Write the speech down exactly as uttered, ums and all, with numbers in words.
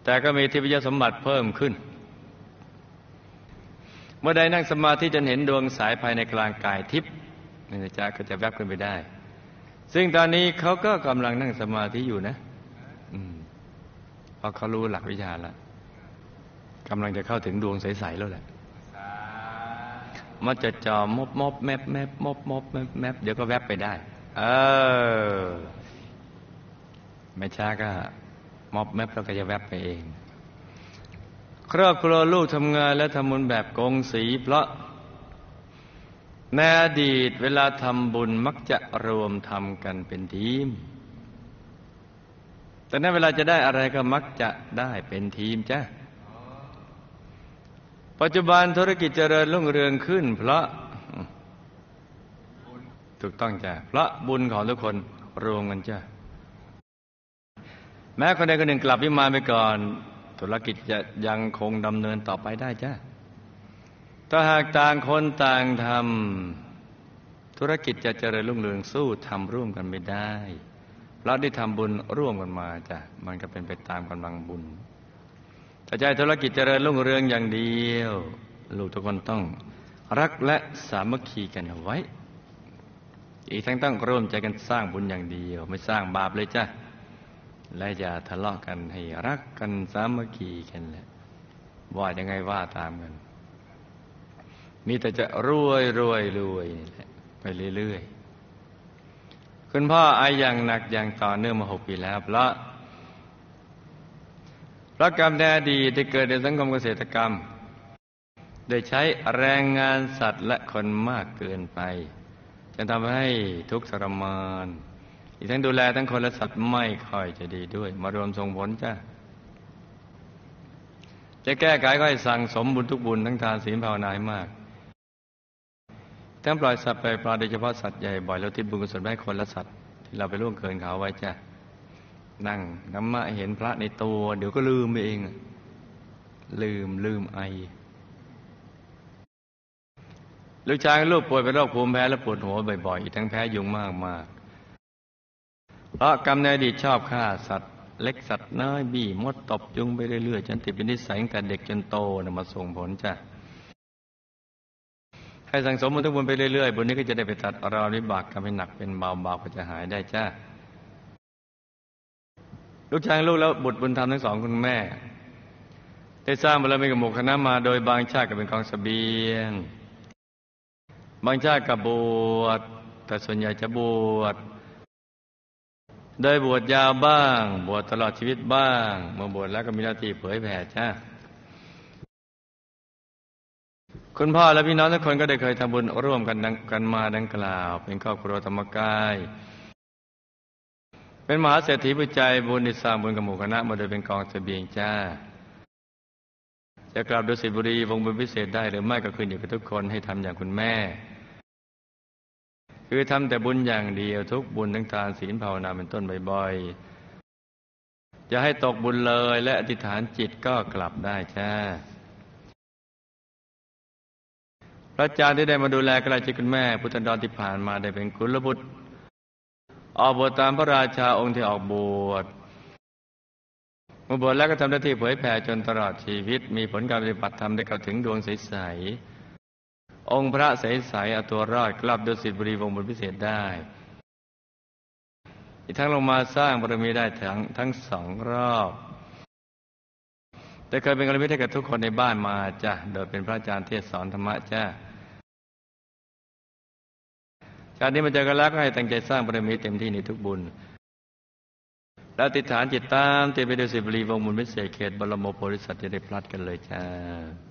แต่ก็มีทิพยสมบัติเพิ่มขึ้นเมื่อใดนั่งสมาธิจนเห็นดวงสายภายในกลางกายทิพย์นี่นะจ๊ะก็จะแวบขึ้นไปได้ซึ่งตอนนี้เขาก็กำลังนั่งสมาธิอยู่นะอืมเพราะเขารู้หลักวิชาแล้วกำลังจะเข้าถึงดวงใสๆแล้วแหละมันจะจอมบมบแมบแมบมบมบแมบแมบเดี๋ยวก็แวบไปได้เออไม่ช้าก็มบแมบแล้วก็จะแวบไปเองครอบครัวลูกทำงานและทำบุญแบบกงสีเพราะในอดีตเวลาทำบุญมักจะรวมทำกันเป็นทีมแต่ในเวลาจะได้อะไรก็มักจะได้เป็นทีมจ้ะปัจจุบันธุรกิจเจริญรุ่งเรืองขึ้นเพราะถูกต้องจ้ะเพราะบุญของทุกคนรวมกันจ้ะแม้คนใดคนหนึ่งกลับวิมานไปก่อนธุรกิจจะยังคงดำเนินต่อไปได้จ้ะถ้าหากต่างคนต่างทำธุรกิจจะเจริญรุ่งเรืองสู้ทำร่วมกันไม่ได้เพราะได้ทำบุญร่วมกันมาจ้ะมันก็เป็นไปตามกำลังบุญถ้าใจธุรกิจเจริญรุ่งเรืองอย่างเดียวลูกทุกคนต้องรักและสามัคคีกันเอาไว้อีกทั้งต้องร่วมใจกันสร้างบุญอย่างเดียวไม่สร้างบาปเลยจ้ะและอย่าทะเลาะกันให้รักกันสามัคคีกันแหละว่ายังไงว่าตามกันมีแต่จะรวยรวยรวยนี่แหละไปเรื่อยๆคุณพ่อไออย่างหนักอย่างต่อเนื่องมาหกปีแล้วเพราะเพราะกรรมในอดีตได้เกิดในสังคมเกษตรกรรมได้ใช้แรงงานสัตว์และคนมากเกินไปจนทำให้ทุกข์ทรมานอีกทั้งดูแลทั้งคนและสัตว์ไม่ค่อยจะดีด้วยมารวมส่งผลจ้ะจะแก้ไขก็ให้สั่งสมบุญทุกบุญทั้งทานศีลภาวนาให้มากทั้งปล่อยสัตว์ไปปลาโดยเฉพาะสัตว์ใหญ่บ่อยแล้วทิศบุญกุศลให้คนและสัตว์ที่เราไปล่วงเกินเขาไว้จ้ะนั่งน้ำมะเห็นพระในตัวเดี๋ยวก็ลืมไปเองลืมลืมไอลูกชายลูกป่วยเป็นโรคภูมิแพ้และปวดหัวบ่อยๆอีกทั้งแพ้ยุงมากมากเพราะกรรมในอดีตชอบฆ่าสัตว์เล็กสัตว์น้อยบี้มดตบยุงไปเรื่อยๆจนติดเป็นนิสัยตั้งแต่เด็กจนโตนะมาส่งผลจ้ะให้สั่งสมบุญทุกบุญไปเรื่อยๆบุญนี้ก็จะได้ไปตัดรอนวิบากกรรมให้หนักเป็นเบาเบาก็จะหายได้จ้ะลูกชายลูกแล้วบุตรบุญธรรมทั้งสองคุณแม่ได้สร้างบารมีกับหมู่คณะมาโดยบางชาติก็เป็นกองเสบียงบางชาติก็บวชแต่ส่วนใหญ่จะบวชโดยบวชยาวบ้างบวชตลอดชีวิตบ้างเมื่อบวชแล้วก็มีหน้าที่เผยแผ่จ้าคุณพ่อและพี่น้องทุกคนก็ได้เคยทำบุญร่วมกันกันมาดังกล่าวเป็นครอบครัวธรรมกายเป็นมหาเศรษฐีผู้ใจบุญได้สร้างบุญกับหมู่คณะมาโดยเป็นกองเสบียงจ้าจะกลับดุสิตบุรีวงบุญพิเศษได้หรือไม่ก็ขึ้นอยู่กับทุกคนให้ทำอย่างคุณแม่คือทำแต่บุญอย่างเดียวทุกบุญทั้งทานศีลภาวนาเป็นต้นบ่อยๆจะให้ตกบุญเลยและอธิษฐานจิตก็กลับได้จ้าพระอาจารย์ที่ได้มาดูแลใกล้ชิดคุณแม่พุทธันดรที่ผ่านมาได้เป็นกุลบุตรออกบวชตามพระราชาองค์ที่ออกบวชเมื่อบวชแล้วก็ทำหน้าที่เผยแผ่จนตลอดชีวิตมีผลการปฏิบัติธรรมได้เข้าถึงดวงใสๆองค์พระใสๆเอาตัวรอดกลับดุสิตบุรีวงบุญพิเศษได้อีกทั้งลงมาสร้างบารมีได้ทั้งทั้งสองรอบแต่เคยเป็นกัลยาณมิตรให้กับทุกคนในบ้านมาจ้ะโดยเป็นพระอาจารย์เทศสอนธรรมะจ้ะชาตินี้มาเจอกันแล้วก็ให้ตั้งใจสร้างบารมีเต็มที่ในทุกบุญแล้วอธิษฐานจิตตามเตไปดุสิตบุรีวงบุญพิเศษเขตบรมโพธิสัตว์จะได้พลัดกันเลยจ้า